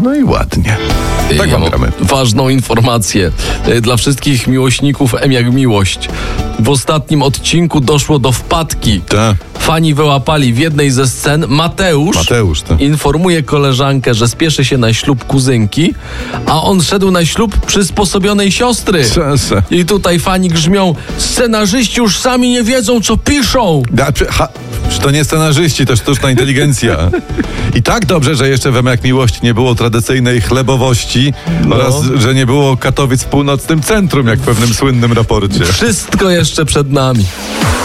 No i ładnie. Tak Ja wam mam gramy. ważną informację dla wszystkich miłośników M jak miłość. W ostatnim odcinku doszło do wpadki. Tak. Fani wyłapali w jednej ze scen Mateusz tak. informuje koleżankę, że spieszy się na ślub kuzynki, a on szedł na ślub przysposobionej siostry. Szansa. I tutaj fani grzmią: scenarzyści już sami nie wiedzą, co piszą. Czy to nie scenarzyści, to sztuczna inteligencja. I tak dobrze, że jeszcze w M jak miłość nie było tradycyjnej chlebowości oraz, że nie było Katowic w północnym centrum, jak w pewnym słynnym raporcie. Wszystko jeszcze przed nami.